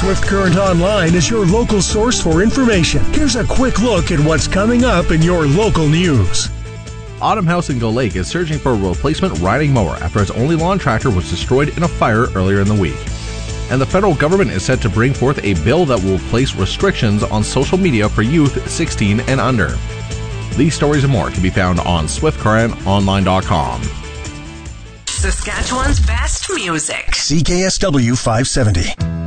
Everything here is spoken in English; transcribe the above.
Swift Current Online is your local source for information. Here's a quick look at what's coming up in your local news. Autumn House in Gull Lake is searching for a replacement riding mower after its only lawn tractor was destroyed in a fire earlier in the week. And the federal government is set to bring forth a bill that will place restrictions on social media for youth 16 and under. These stories and more can be found on SwiftCurrentOnline.com. Saskatchewan's best music. CKSW 570.